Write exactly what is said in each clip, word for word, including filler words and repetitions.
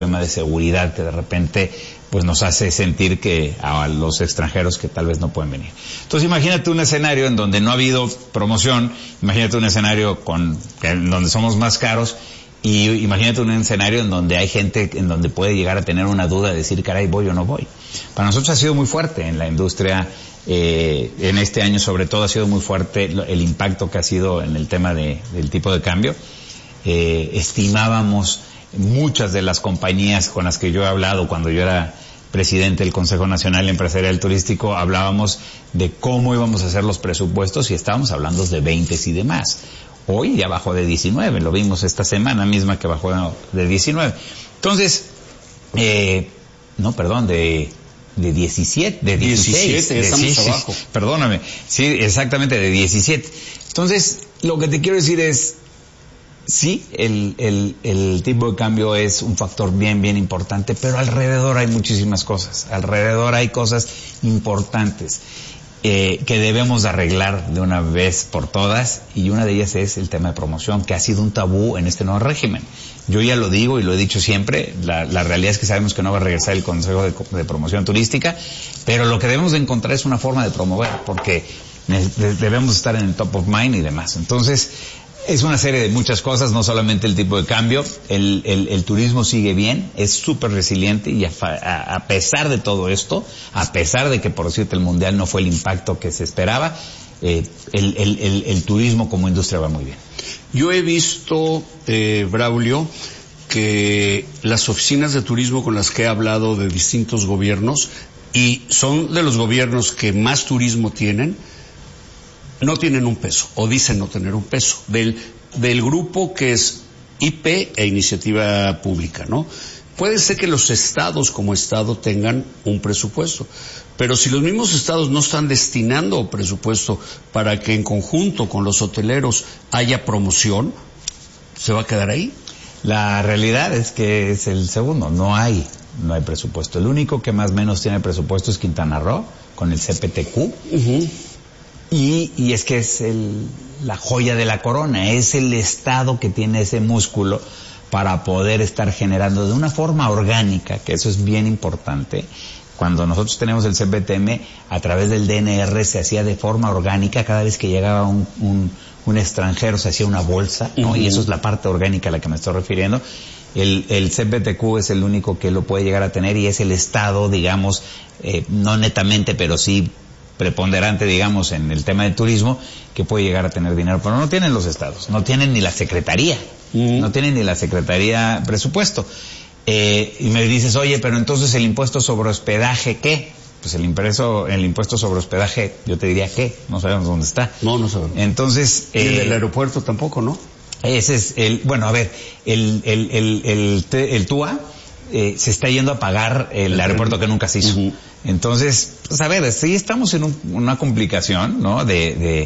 tema de seguridad que de repente pues nos hace sentir que a los extranjeros que tal vez no pueden venir. Entonces imagínate un escenario en donde no ha habido promoción, imagínate un escenario con en donde somos más caros, y imagínate un escenario en donde hay gente en donde puede llegar a tener una duda de decir, caray, voy o no voy. Para nosotros ha sido muy fuerte en la industria, eh, en este año sobre todo ha sido muy fuerte el impacto que ha sido en el tema de, del tipo de cambio. Eh, estimábamos muchas de las compañías con las que yo he hablado cuando yo era presidente del Consejo Nacional Empresarial Turístico, hablábamos de cómo íbamos a hacer los presupuestos y estábamos hablando de veinte y demás. Hoy ya bajó de diecinueve, lo vimos esta semana misma que bajó de diecinueve. Entonces, eh, no, perdón, de, de diecisiete, de dieciséis. diecisiete, ya estamos de, sí, abajo. Sí, perdóname, sí, exactamente, de diecisiete. Entonces, lo que te quiero decir es, sí, el, el, el tipo de cambio es un factor bien, bien importante, pero alrededor hay muchísimas cosas. Alrededor hay cosas importantes eh, que debemos de arreglar de una vez por todas, y una de ellas es el tema de promoción, que ha sido un tabú en este nuevo régimen. Yo ya lo digo y lo he dicho siempre, la, la realidad es que sabemos que no va a regresar el Consejo de, de Promoción Turística, pero lo que debemos de encontrar es una forma de promover, porque debemos estar en el top of mind y demás. Entonces, es una serie de muchas cosas, no solamente el tipo de cambio. El, el, el turismo sigue bien, es súper resiliente, y a, a, a pesar de todo esto, a pesar de que por decirte el mundial no fue el impacto que se esperaba, eh, el, el, el, el turismo como industria va muy bien. Yo he visto, eh, Braulio, que las oficinas de turismo con las que he hablado de distintos gobiernos, y son de los gobiernos que más turismo tienen, no tienen un peso, o dicen no tener un peso, del, del grupo que es I P e Iniciativa Pública, ¿no? Puede ser que los estados como estado tengan un presupuesto, pero si los mismos estados no están destinando presupuesto para que en conjunto con los hoteleros haya promoción, ¿se va a quedar ahí? La realidad es que es el segundo, no hay, no hay presupuesto. El único que más o menos tiene presupuesto es Quintana Roo, con el C P T Q. Uh-huh. Y, y es que es el, la joya de la corona, es el estado que tiene ese músculo para poder estar generando de una forma orgánica, que eso es bien importante. Cuando nosotros tenemos el C P T M, a través del D N R se hacía de forma orgánica, cada vez que llegaba un, un, un extranjero se hacía una bolsa, ¿no? Uh-huh. Y eso es la parte orgánica a la que me estoy refiriendo. El, el C P T Q es el único que lo puede llegar a tener, y es el estado, digamos, eh, no netamente, pero sí preponderante, digamos, en el tema de turismo, que puede llegar a tener dinero, pero no tienen los estados, no tienen ni la secretaría, uh-huh. no tienen ni la secretaría presupuesto. Eh, y me dices, oye, pero entonces el impuesto sobre hospedaje, ¿qué? Pues el impreso, el impuesto sobre hospedaje, yo te diría que no sabemos dónde está. No, no sabemos. Entonces, y el eh, del aeropuerto tampoco, ¿no? Ese es el, bueno, a ver, el, el, el, el, el, el T U A eh, se está yendo a pagar el, el aeropuerto que nunca se hizo. Uh-huh. Entonces, pues a ver, sí estamos en un, una complicación, ¿no? De, de,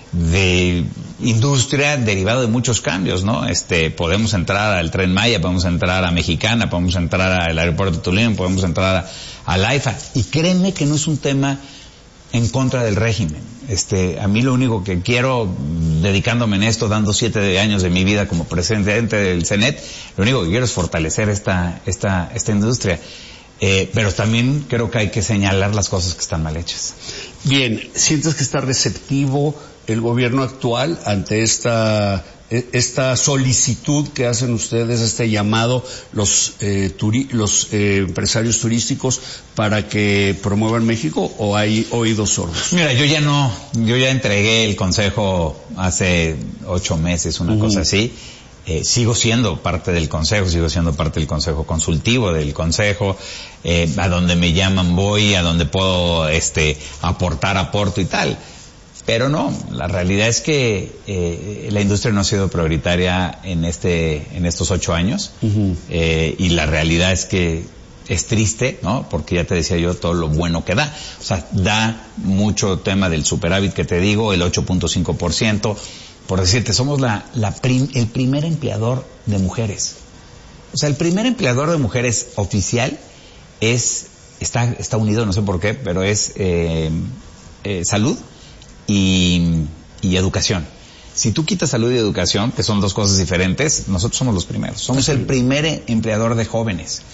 de industria derivado de muchos cambios, ¿no? Este, podemos entrar al Tren Maya, podemos entrar a Mexicana, podemos entrar al aeropuerto de Tulum, podemos entrar a, al AIFA. Y créeme que no es un tema en contra del régimen. Este, a mí lo único que quiero, dedicándome en esto, dando siete años de mi vida como presidente del CENET, lo único que quiero es fortalecer esta, esta, esta industria. Eh, pero también creo que hay que señalar las cosas que están mal hechas. Bien, ¿sientes que está receptivo el gobierno actual ante esta esta solicitud que hacen ustedes, este llamado, los eh, turi- los eh, empresarios turísticos para que promuevan México, o hay oídos sordos? Mira, yo ya no, yo ya entregué el consejo hace ocho meses, una uh-huh. cosa así. Eh, sigo siendo parte del consejo, sigo siendo parte del consejo consultivo del consejo, eh, a donde me llaman voy, a donde puedo este aportar, aporto y tal. Pero no, la realidad es que eh, la industria no ha sido prioritaria en este, en estos ocho años, uh-huh. eh, y la realidad es que es triste, ¿no? Porque ya te decía yo todo lo bueno que da. O sea, da mucho tema del superávit que te digo, el ocho punto cinco por ciento. Por decirte, somos la, la prim, el primer empleador de mujeres. O sea, el primer empleador de mujeres oficial es, está, está unido, no sé por qué, pero es eh, eh, salud y, y educación. Si tú quitas salud y educación, que son dos cosas diferentes, nosotros somos los primeros. Somos el primer empleador de jóvenes.